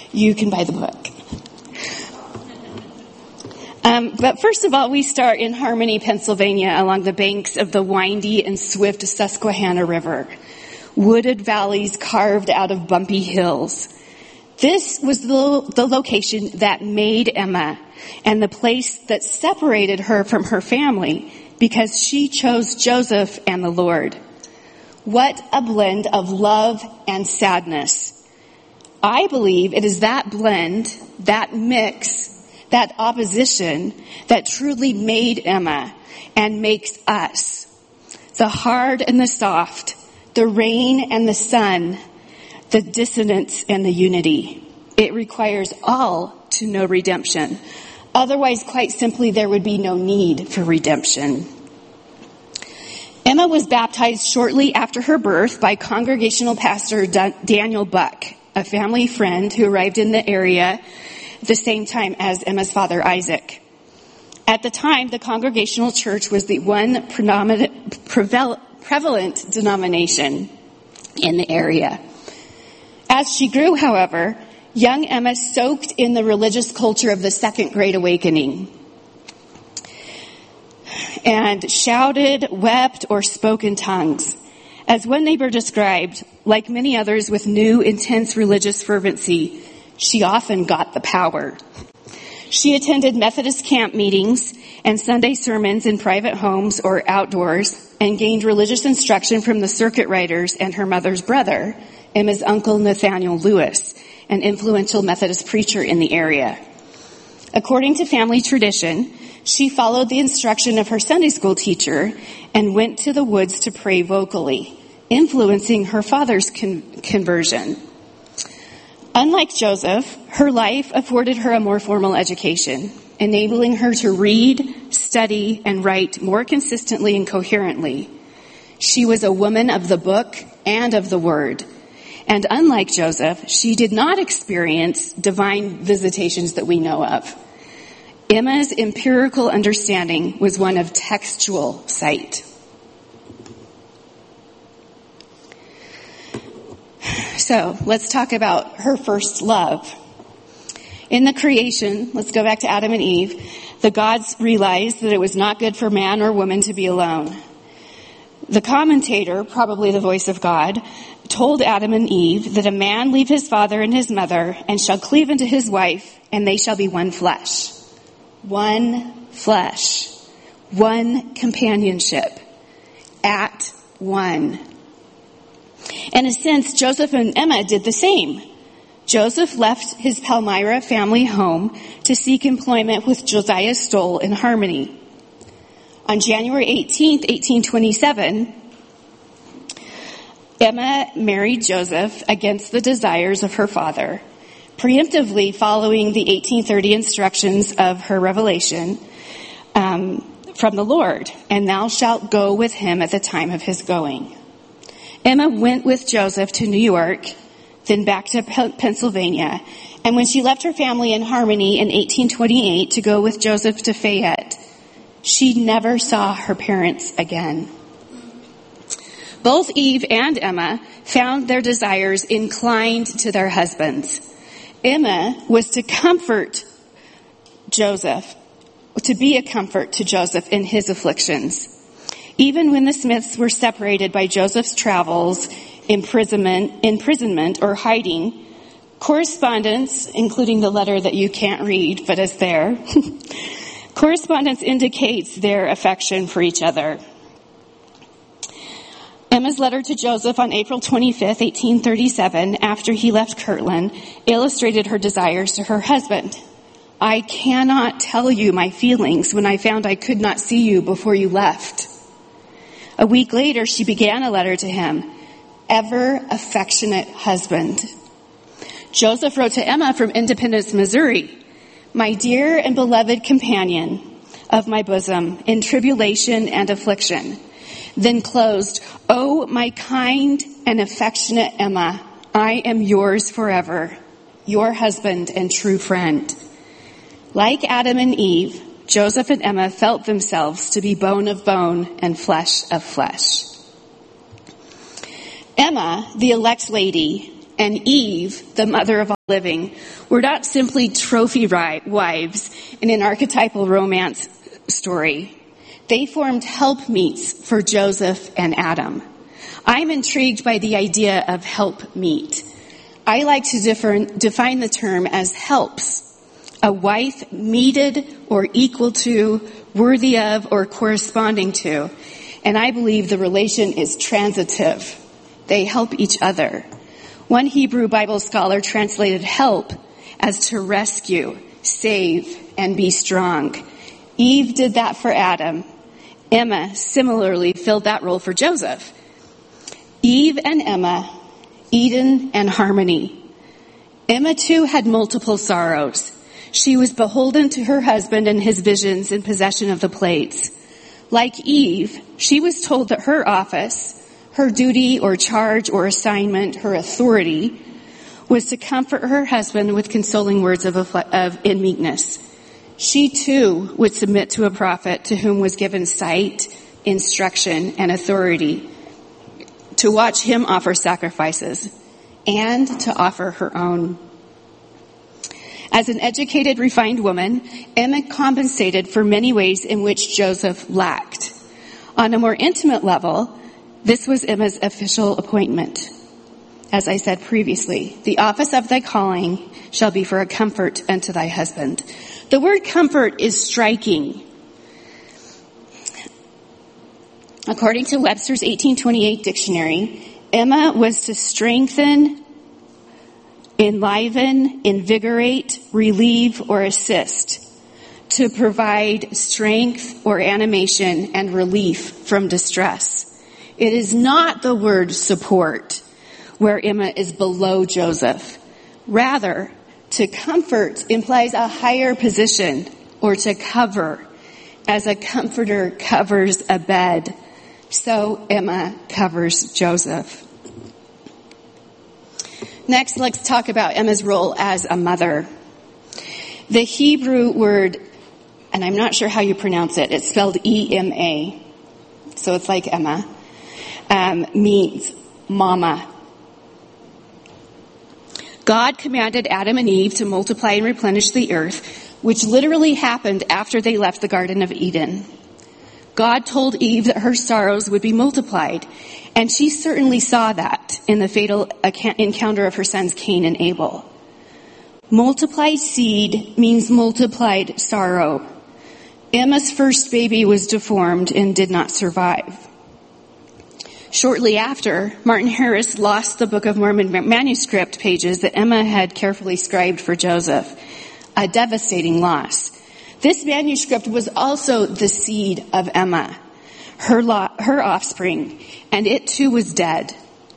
you can buy the book. But first of all, we start in Harmony, Pennsylvania, along the banks of the windy and swift Susquehanna River. Wooded valleys carved out of bumpy hills. This was the location that made Emma and the place that separated her from her family because she chose Joseph and the Lord. What a blend of love and sadness. I believe it is that blend, that mix, that opposition that truly made Emma and makes us. The hard and the soft, the rain and the sun, the dissonance and the unity. It requires all to know redemption. Otherwise, quite simply, there would be no need for redemption. Emma was baptized shortly after her birth by Congregational Pastor Daniel Buck, a family friend who arrived in the area at the same time as Emma's father, Isaac. At the time, the Congregational Church was the one prevalent denomination in the area. As she grew, however, young Emma soaked in the religious culture of the Second Great Awakening and shouted, wept, or spoke in tongues. As one neighbor described, like many others with new, intense religious fervency, she often got the power. She attended Methodist camp meetings and Sunday sermons in private homes or outdoors and gained religious instruction from the circuit riders and her mother's brother, Emma's uncle Nathaniel Lewis, an influential Methodist preacher in the area. According to family tradition, she followed the instruction of her Sunday school teacher and went to the woods to pray vocally, influencing her father's conversion. Unlike Joseph, her life afforded her a more formal education, enabling her to read, study, and write more consistently and coherently. She was a woman of the book and of the word. And unlike Joseph, she did not experience divine visitations that we know of. Emma's empirical understanding was one of textual sight. So let's talk about her first love. In the creation, let's go back to Adam and Eve, the gods realized that it was not good for man or woman to be alone. The commentator, probably the voice of God, told Adam and Eve that a man leave his father and his mother and shall cleave unto his wife, and they shall be one flesh. One flesh. One companionship. At one. In a sense, Joseph and Emma did the same. Joseph left his Palmyra family home to seek employment with Josiah Stoll in Harmony. On January 18th, 1827, Emma married Joseph against the desires of her father, preemptively following the 1830 instructions of her revelation from the Lord, and thou shalt go with him at the time of his going. Emma went with Joseph to New York, then back to Pennsylvania, and when she left her family in Harmony in 1828 to go with Joseph to Fayette, she never saw her parents again. Both Eve and Emma found their desires inclined to their husbands. Emma was to comfort Joseph, to be a comfort to Joseph in his afflictions. Even when the Smiths were separated by Joseph's travels, imprisonment or hiding, correspondence, including the letter that you can't read but is there, correspondence indicates their affection for each other. Emma's letter to Joseph on April 25th, 1837, after he left Kirtland, illustrated her desires to her husband. I cannot tell you my feelings when I found I could not see you before you left. A week later, she began a letter to him, ever affectionate husband. Joseph wrote to Emma from Independence, Missouri, my dear and beloved companion of my bosom in tribulation and affliction. Then closed, oh, my kind and affectionate Emma, I am yours forever, your husband and true friend. Like Adam and Eve, Joseph and Emma felt themselves to be bone of bone and flesh of flesh. Emma, the elect lady, and Eve, the mother of all living, were not simply trophy wives in an archetypal romance story. They formed helpmeets for Joseph and Adam. I'm intrigued by the idea of helpmeet. I like to define the term as helps. A wife meted or equal to, worthy of, or corresponding to. And I believe the relation is transitive. They help each other. One Hebrew Bible scholar translated help as to rescue, save, and be strong. Eve did that for Adam. Emma similarly filled that role for Joseph. Eve and Emma, Eden and harmony. Emma too had multiple sorrows. She was beholden to her husband and his visions in possession of the plates. Like Eve, she was told that her office, her duty or charge or assignment, her authority, was to comfort her husband with consoling words in meekness. She too would submit to a prophet to whom was given sight, instruction, and authority to watch him offer sacrifices and to offer her own. As an educated, refined woman, Emma compensated for many ways in which Joseph lacked. On a more intimate level, this was Emma's official appointment. As I said previously, the office of thy calling shall be for a comfort unto thy husband. The word comfort is striking. According to Webster's 1828 dictionary, Emma was to strengthen, enliven, invigorate, relieve, or assist, to provide strength or animation and relief from distress. It is not the word support, where Emma is below Joseph. Rather, to comfort implies a higher position, or to cover, as a comforter covers a bed. So Emma covers Joseph. Next, let's talk about Emma's role as a mother. The Hebrew word, and I'm not sure how you pronounce it, it's spelled E-M-A, so it's like Emma, means mama. God commanded Adam and Eve to multiply and replenish the earth, which literally happened after they left the Garden of Eden. God told Eve that her sorrows would be multiplied, and she certainly saw that in the fatal encounter of her sons Cain and Abel. Multiplied seed means multiplied sorrow. Emma's first baby was deformed and did not survive. Shortly after, Martin Harris lost the Book of Mormon manuscript pages that Emma had carefully scribed for Joseph. A devastating loss. This manuscript was also the seed of Emma, her offspring, and it too was dead.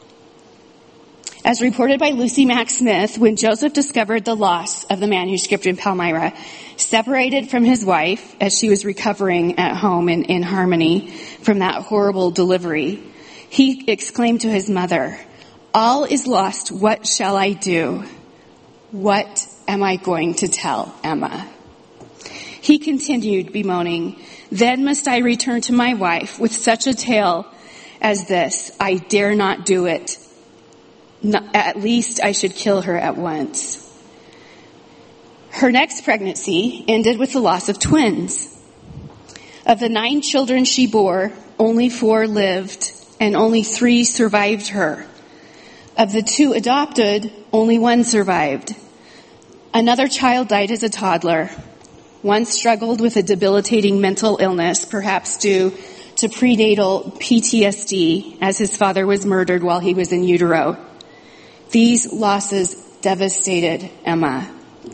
As reported by Lucy Mack Smith, when Joseph discovered the loss of the manuscript in Palmyra, separated from his wife as she was recovering at home in Harmony from that horrible delivery, he exclaimed to his mother, "All is lost. What shall I do? What am I going to tell Emma?" He continued, bemoaning, "Then must I return to my wife with such a tale as this. I dare not do it. At least I should kill her at once." Her next pregnancy ended with the loss of twins. Of the 9 children she bore, only 4 lived, and only 3 survived her. Of the 2 adopted, only 1 survived. Another child died as a toddler. One struggled with a debilitating mental illness, perhaps due to prenatal PTSD, as his father was murdered while he was in utero. These losses devastated Emma.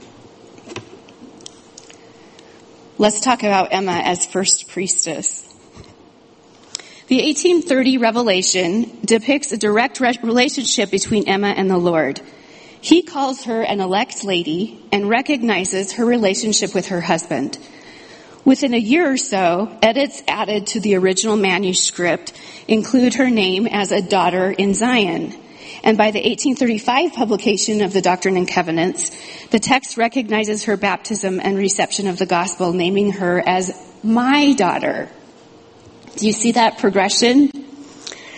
Let's talk about Emma as first priestess. The 1830 Revelation depicts a direct relationship between Emma and the Lord. He calls her an elect lady and recognizes her relationship with her husband. Within a year or so, edits added to the original manuscript include her name as a daughter in Zion. And by the 1835 publication of the Doctrine and Covenants, the text recognizes her baptism and reception of the gospel, naming her as my daughter. Do you see that progression?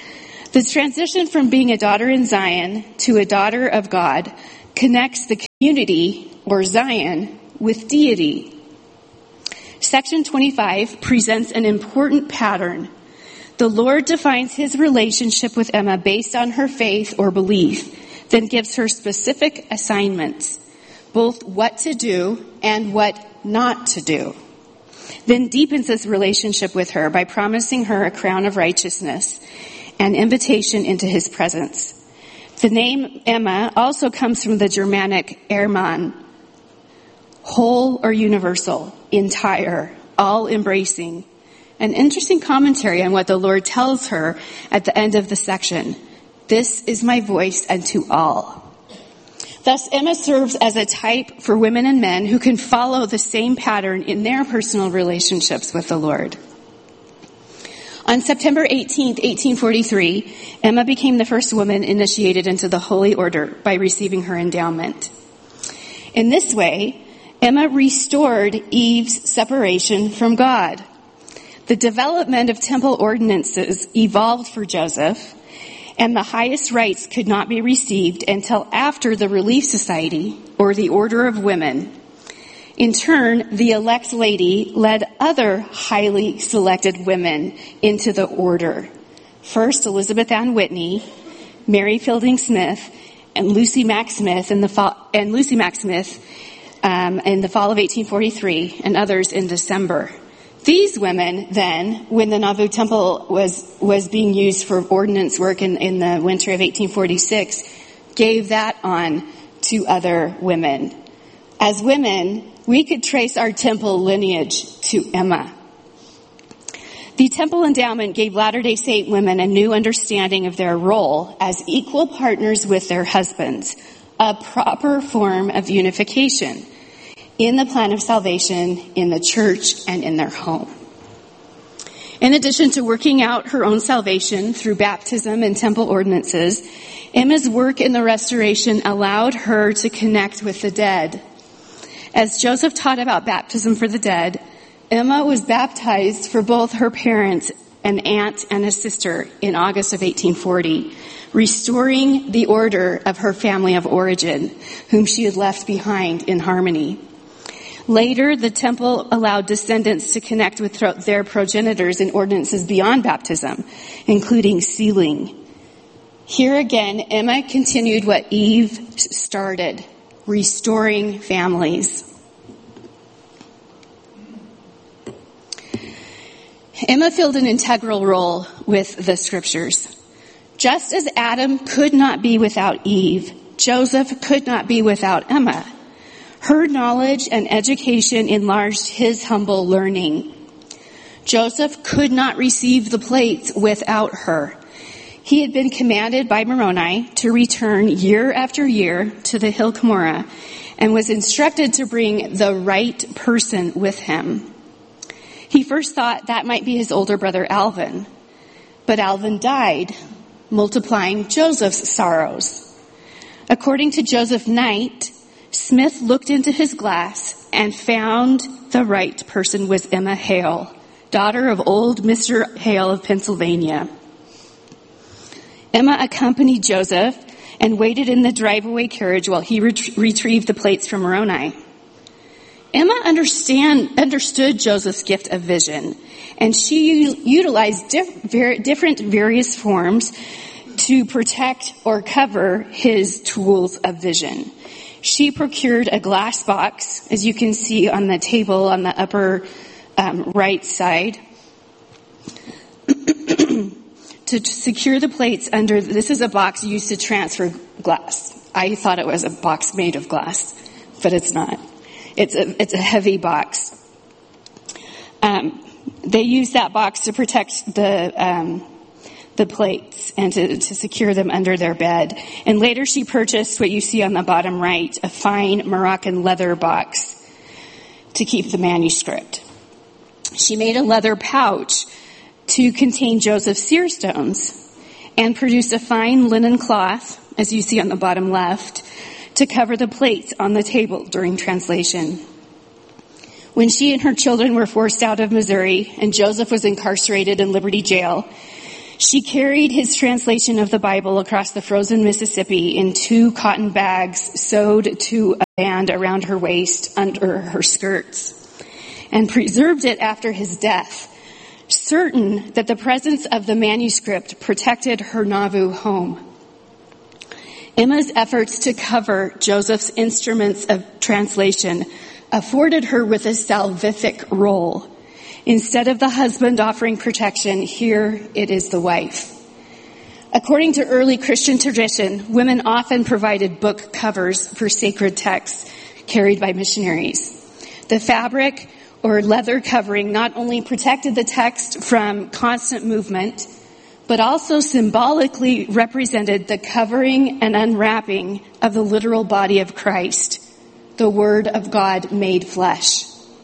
The transition from being a daughter in Zion to a daughter of God connects the community, or Zion, with deity. Section 25 presents an important pattern. The Lord defines his relationship with Emma based on her faith or belief, then gives her specific assignments, both what to do and what not to do. Then deepens his relationship with her by promising her a crown of righteousness and invitation into his presence. The name Emma also comes from the Germanic Erman, whole or universal, entire, all-embracing. An interesting commentary on what the Lord tells her at the end of the section. This is my voice unto all. Thus, Emma serves as a type for women and men who can follow the same pattern in their personal relationships with the Lord. On September 18th, 1843, Emma became the first woman initiated into the Holy Order by receiving her endowment. In this way, Emma restored Eve's separation from God. The development of temple ordinances evolved for Joseph, and the highest rights could not be received until after the Relief Society, or the Order of Women. In turn, the elect lady led other highly selected women into the order. First, Elizabeth Ann Whitney, Mary Fielding Smith, and Lucy Mack Smith in the fall of 1843, and others in December. These women then, when the Nauvoo Temple was being used for ordinance work in the winter of 1846, gave that on to other women. As women, we could trace our temple lineage to Emma. The temple endowment gave Latter-day Saint women a new understanding of their role as equal partners with their husbands, a proper form of unification in the plan of salvation, in the church, and in their home. In addition to working out her own salvation through baptism and temple ordinances, Emma's work in the restoration allowed her to connect with the dead. As Joseph taught about baptism for the dead, Emma was baptized for both her parents, an aunt and a sister, in August of 1840, restoring the order of her family of origin, whom she had left behind in Harmony. Later, the temple allowed descendants to connect with their progenitors in ordinances beyond baptism, including sealing. Here again, Emma continued what Eve started, restoring families. Emma filled an integral role with the scriptures. Just as Adam could not be without Eve, Joseph could not be without Emma. Her knowledge and education enlarged his humble learning. Joseph could not receive the plates without her. He had been commanded by Moroni to return year after year to the hill Cumorah and was instructed to bring the right person with him. He first thought that might be his older brother Alvin, but Alvin died, multiplying Joseph's sorrows. According to Joseph Knight, Smith looked into his glass and found the right person was Emma Hale, daughter of old Mr. Hale of Pennsylvania. Emma accompanied Joseph and waited in the drive-away carriage while he retrieved the plates from Moroni. Emma understood Joseph's gift of vision, and she utilized different various forms to protect or cover his tools of vision. She procured a glass box, as you can see on the table on the upper right side, to secure the plates under. This is a box used to transfer glass. I thought it was a box made of glass, but it's not. It's a heavy box. They used that box to protect the plates and to secure them under their bed. And later she purchased what you see on the bottom right, a fine Moroccan leather box to keep the manuscript. She made a leather pouch to contain Joseph's seer stones and produced a fine linen cloth, as you see on the bottom left, to cover the plates on the table during translation. When she and her children were forced out of Missouri and Joseph was incarcerated in Liberty Jail, She carried his translation of the Bible across the frozen Mississippi in 2 cotton bags sewed to a band around her waist under her skirts, and preserved it after his death, certain that the presence of the manuscript protected her Nauvoo home. Emma's efforts to cover Joseph's instruments of translation afforded her with a salvific role. Instead of the husband offering protection, here it is the wife. According to early Christian tradition, women often provided book covers for sacred texts carried by missionaries. The fabric or leather covering not only protected the text from constant movement, but also symbolically represented the covering and unwrapping of the literal body of Christ, the Word of God made flesh.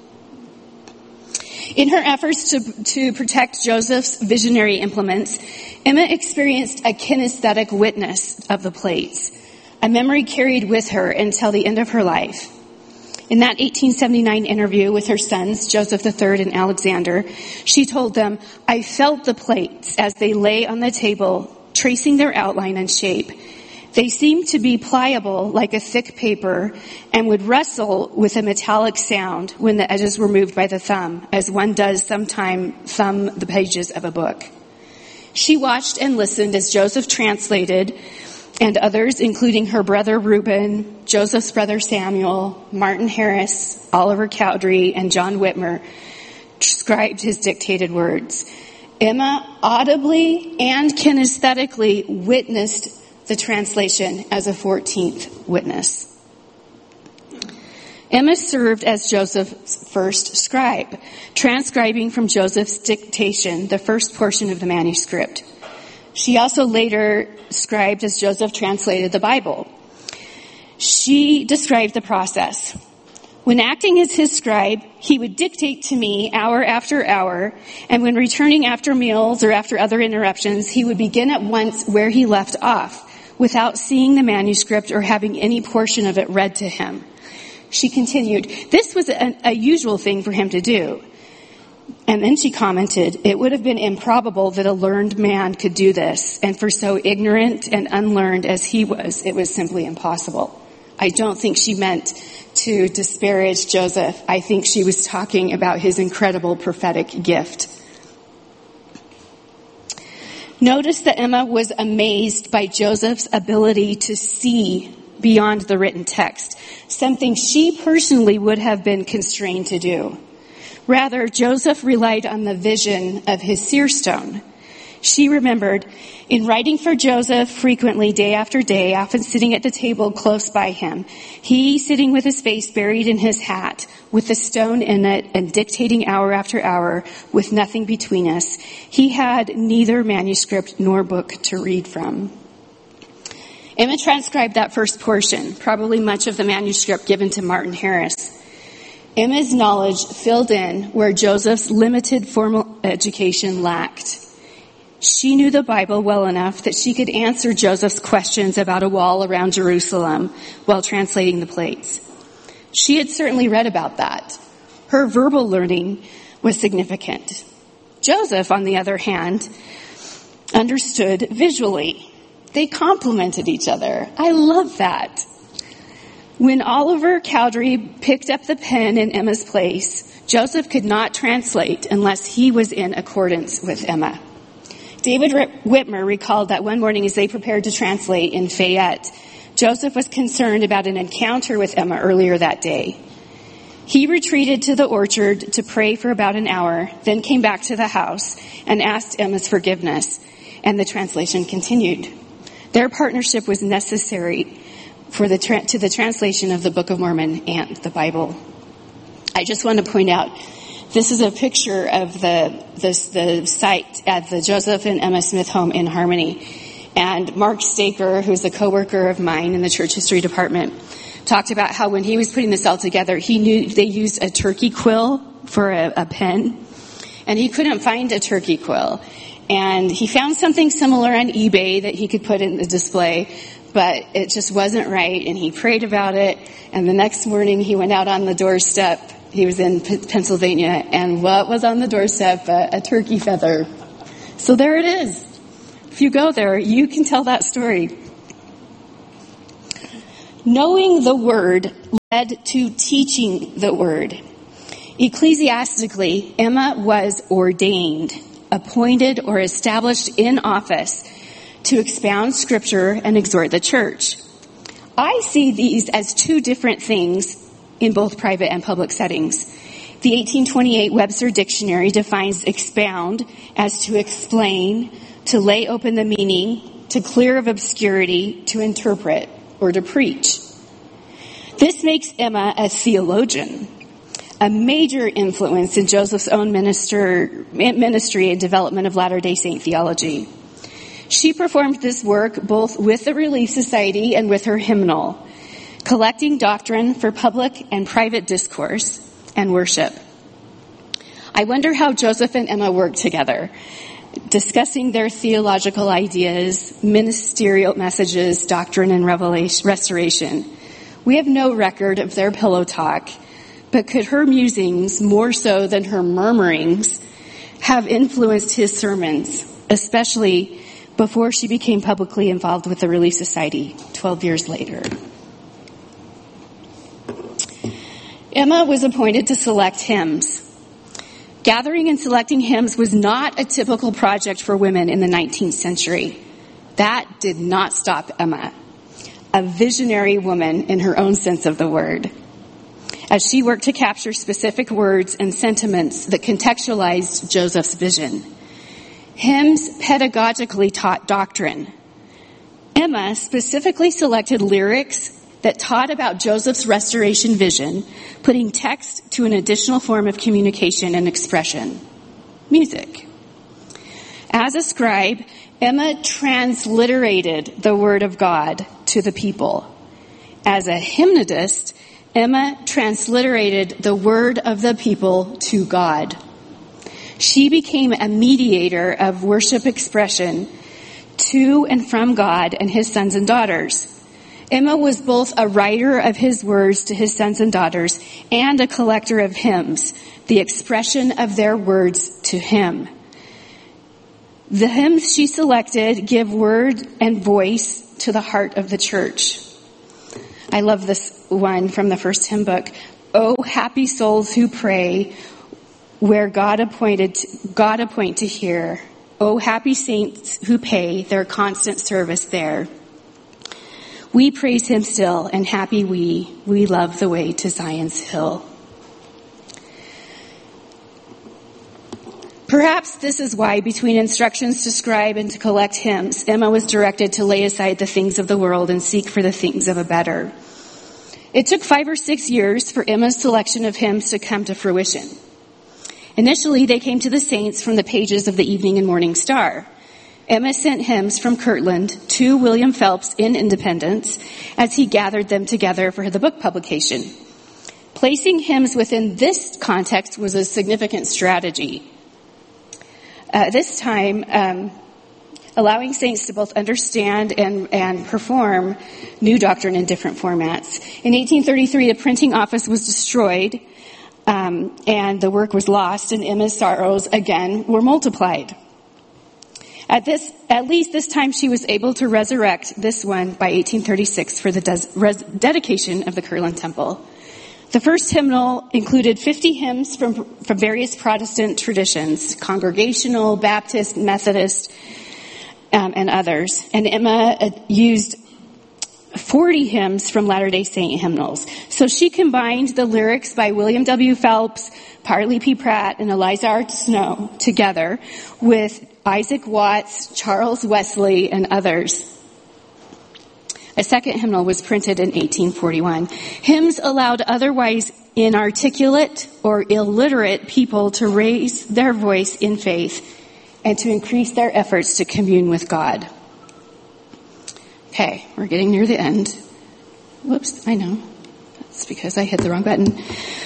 In her efforts to protect Joseph's visionary implements, Emma experienced a kinesthetic witness of the plates, a memory carried with her until the end of her life. In that 1879 interview with her sons, Joseph III and Alexander, she told them, "I felt the plates as they lay on the table, tracing their outline and shape. They seemed to be pliable like a thick paper and would rustle with a metallic sound when the edges were moved by the thumb, as one does sometime thumb the pages of a book." She watched and listened as Joseph translated, and others, including her brother Reuben, Joseph's brother Samuel, Martin Harris, Oliver Cowdery, and John Whitmer, scribed his dictated words. Emma audibly and kinesthetically witnessed the translation as a 14th witness. Emma served as Joseph's first scribe, transcribing from Joseph's dictation the first portion of the manuscript. She also later scribed as Joseph translated the Bible. She described the process. When acting as his scribe, he would dictate to me hour after hour, and when returning after meals or after other interruptions, he would begin at once where he left off, without seeing the manuscript or having any portion of it read to him. She continued, this was a usual thing for him to do. And then she commented, it would have been improbable that a learned man could do this, and for so ignorant and unlearned as he was, it was simply impossible. I don't think she meant to disparage Joseph. I think she was talking about his incredible prophetic gift. Notice that Emma was amazed by Joseph's ability to see beyond the written text, something she personally would have been constrained to do. Rather, Joseph relied on the vision of his seer stone. She remembered, in writing for Joseph frequently day after day, often sitting at the table close by him, he sitting with his face buried in his hat, with the stone in it, and dictating hour after hour, with nothing between us. He had neither manuscript nor book to read from. Emma transcribed that first portion, probably much of the manuscript given to Martin Harris. Emma's knowledge filled in where Joseph's limited formal education lacked. She knew the Bible well enough that she could answer Joseph's questions about a wall around Jerusalem while translating the plates. She had certainly read about that. Her verbal learning was significant. Joseph, on the other hand, understood visually. They complemented each other. I love that. When Oliver Cowdery picked up the pen in Emma's place, Joseph could not translate unless he was in accordance with Emma. David Whitmer recalled that one morning as they prepared to translate in Fayette, Joseph was concerned about an encounter with Emma earlier that day. He retreated to the orchard to pray for about an hour, then came back to the house and asked Emma's forgiveness, and the translation continued. Their partnership was necessary to the translation of the Book of Mormon and the Bible. I just want to point out, this is a picture of the site at the Joseph and Emma Smith home in Harmony. And Mark Staker, who's a coworker of mine in the church history department, talked about how when he was putting this all together, he knew they used a turkey quill for a pen, and he couldn't find a turkey quill. And he found something similar on eBay that he could put in the display, but it just wasn't right, and he prayed about it, and the next morning he went out on the doorstep. He was in Pennsylvania, and what was on the doorstep? A turkey feather. So there it is. If you go there, you can tell that story. Knowing the word led to teaching the word. Ecclesiastically, Emma was ordained, appointed, or established in office to expound scripture and exhort the church. I see these as two different things in both private and public settings. The 1828 Webster Dictionary defines expound as to explain, to lay open the meaning, to clear of obscurity, to interpret, or to preach. This makes Emma a theologian, a major influence in Joseph's own ministry and development of Latter-day Saint theology. She performed this work both with the Relief Society and with her hymnal, collecting doctrine for public and private discourse and worship. I wonder how Joseph and Emma worked together, discussing their theological ideas, ministerial messages, doctrine, and restoration. We have no record of their pillow talk, but could her musings, more so than her murmurings, have influenced his sermons, especially before she became publicly involved with the Relief Society 12 years later? Emma was appointed to select hymns. Gathering and selecting hymns was not a typical project for women in the 19th century. That did not stop Emma, a visionary woman in her own sense of the word, as she worked to capture specific words and sentiments that contextualized Joseph's vision. Hymns pedagogically taught doctrine. Emma specifically selected lyrics that taught about Joseph's restoration vision, putting text to an additional form of communication and expression: music. As a scribe, Emma transliterated the word of God to the people. As a hymnodist, Emma transliterated the word of the people to God. She became a mediator of worship expression to and from God and his sons and daughters. Emma was both a writer of his words to his sons and daughters and a collector of hymns, the expression of their words to him. The hymns she selected give word and voice to the heart of the church. I love this one from the first hymn book. "Oh, happy souls who pray where God appoint to hear. Oh, happy saints who pay their constant service there. We praise him still, and happy we love the way to Zion's hill." Perhaps this is why, between instructions to scribe and to collect hymns, Emma was directed to lay aside the things of the world and seek for the things of a better. It took 5 or 6 years for Emma's selection of hymns to come to fruition. Initially, they came to the saints from the pages of the Evening and Morning Star. Emma sent hymns from Kirtland to William Phelps in Independence as he gathered them together for the book publication. Placing hymns within this context was a significant strategy. This time, allowing saints to both understand and perform new doctrine in different formats. In 1833, the printing office was destroyed, and the work was lost, and Emma's sorrows again were multiplied. At least this time she was able to resurrect this one by 1836 for the dedication of the Kirtland Temple. The first hymnal included 50 hymns from various Protestant traditions, Congregational, Baptist, Methodist, and others. And Emma used 40 hymns from Latter-day Saint hymnals. So she combined the lyrics by William W. Phelps, Parley P. Pratt, and Eliza R. Snow together with Isaac Watts, Charles Wesley, and others. A second hymnal was printed in 1841. Hymns allowed otherwise inarticulate or illiterate people to raise their voice in faith and to increase their efforts to commune with God. Okay, we're getting near the end. Whoops, I know. That's because I hit the wrong button.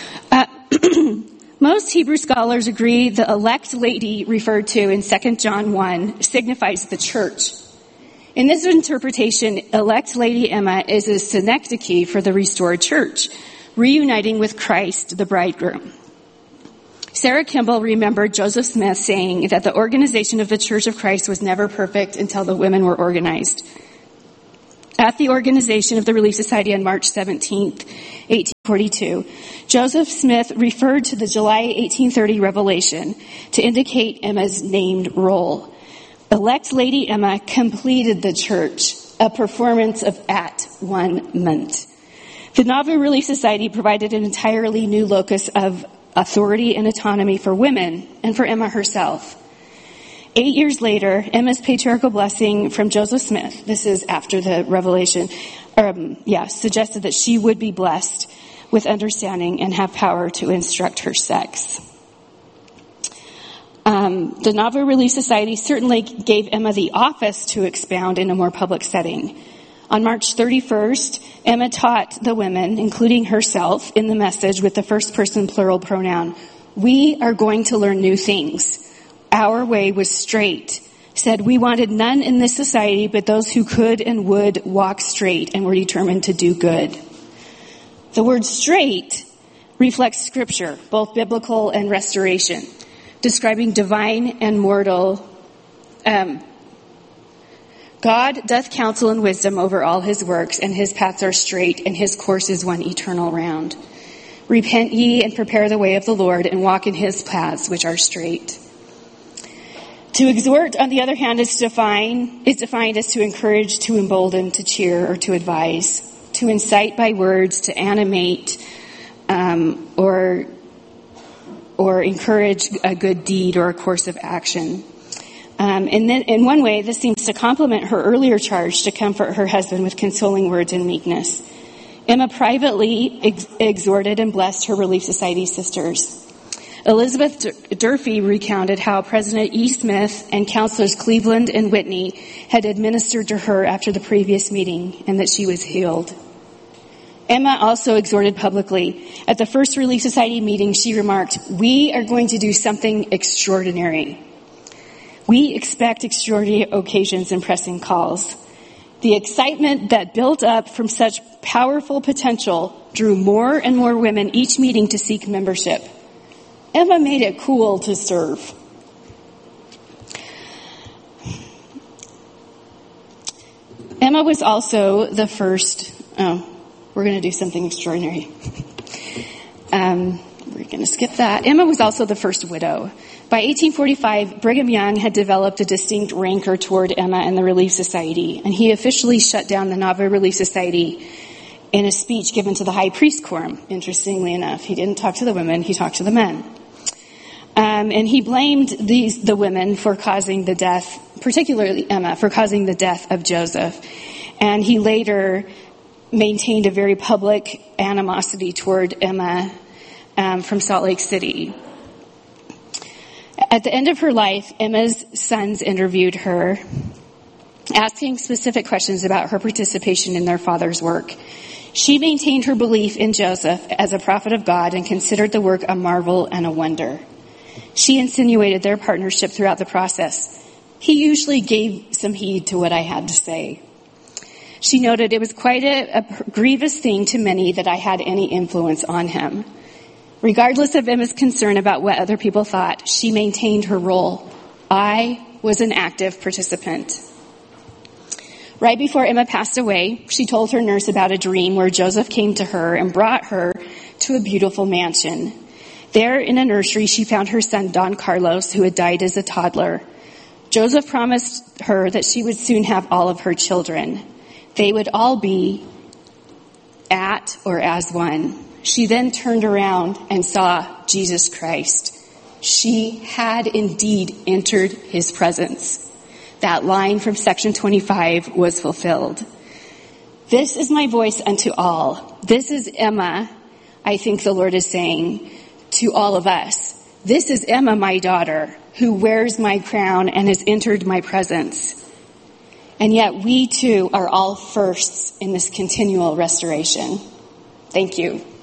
Most Hebrew scholars agree the elect lady referred to in 2 John 1 signifies the church. In this interpretation, elect Lady Emma is a synecdoche for the restored church, reuniting with Christ, the bridegroom. Sarah Kimball remembered Joseph Smith saying that the organization of the Church of Christ was never perfect until the women were organized. At the organization of the Relief Society on March 17th, 1842, Joseph Smith referred to the July 1830 revelation to indicate Emma's named role. Elect Lady Emma completed the church, a performance of at-one-ment. The Nauvoo Relief Society provided an entirely new locus of authority and autonomy for women and for Emma herself. 8 years later, Emma's patriarchal blessing from Joseph Smith, this is after the revelation, suggested that she would be blessed with understanding and have power to instruct her sex. The Nauvoo Relief Society certainly gave Emma the office to expound in a more public setting. On March 31st, Emma taught the women, including herself, in the message with the first person plural pronoun, "We are going to learn new things. Our way was straight." Said we wanted none in this society but those who could and would walk straight and were determined to do good. The word straight reflects scripture, both biblical and restoration, describing divine and mortal. God doth counsel in wisdom over all his works, and his paths are straight, and his course is one eternal round. Repent ye and prepare the way of the Lord, and walk in his paths which are straight. To exhort, on the other hand, is defined as to encourage, to embolden, to cheer, or to advise, to incite by words, to animate, or encourage a good deed or a course of action. And then, in one way, this seems to complement her earlier charge to comfort her husband with consoling words and meekness. Emma privately exhorted and blessed her Relief Society sisters. Elizabeth Durfee recounted how President E. Smith and counselors Cleveland and Whitney had administered to her after the previous meeting and that she was healed. Emma also exhorted publicly. At the first Relief Society meeting, she remarked, "We are going to do something extraordinary. We expect extraordinary occasions and pressing calls." The excitement that built up from such powerful potential drew more and more women each meeting to seek membership. Emma made it cool to serve. Emma was also the first, we're going to do something extraordinary. We're going to skip that. Emma was also the first widow. By 1845, Brigham Young had developed a distinct rancor toward Emma and the Relief Society, and he officially shut down the Nauvoo Relief Society in a speech given to the High Priest Quorum. Interestingly enough, he didn't talk to the women, he talked to the men. And he blamed the women for causing the death, particularly Emma, for causing the death of Joseph. And he later maintained a very public animosity toward Emma from Salt Lake City. At the end of her life, Emma's sons interviewed her, asking specific questions about her participation in their father's work. She maintained her belief in Joseph as a prophet of God and considered the work a marvel and a wonder. She insinuated their partnership throughout the process. He usually gave some heed to what I had to say. She noted it was quite a grievous thing to many that I had any influence on him. Regardless of Emma's concern about what other people thought, she maintained her role. I was an active participant. Right before Emma passed away, she told her nurse about a dream where Joseph came to her and brought her to a beautiful mansion. There in a nursery, she found her son, Don Carlos, who had died as a toddler. Joseph promised her that she would soon have all of her children. They would all be at or as one. She then turned around and saw Jesus Christ. She had indeed entered his presence. That line from section 25 was fulfilled. This is my voice unto all. This is Emma, I think the Lord is saying to all of us. This is Emma, my daughter, who wears my crown and has entered my presence. And yet we too are all firsts in this continual restoration. Thank you.